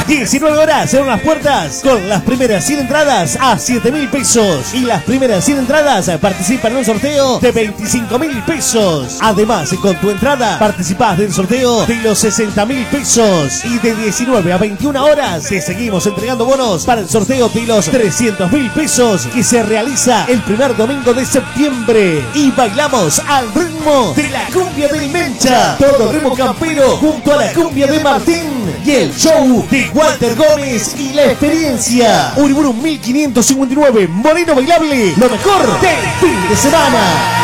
19 horas serán las puertas con las primeras 100 entradas a 7.000 pesos. Y las primeras 100 entradas participan en un sorteo de 25.000 pesos. Además, con tu entrada participás del sorteo de los 60.000 pesos. Y de 19 a 21 horas te seguimos entregando bonos para el sorteo de los 300.000 pesos que se realiza el primer domingo de septiembre. Y bailamos al ritmo de la cumbia del Mencha. Todo ritmo campero junto a la cumbia de Martín. Y el show de Walter Gómez y la experiencia. Uriburu 1559, Moreno Bailable. Lo mejor del fin de semana.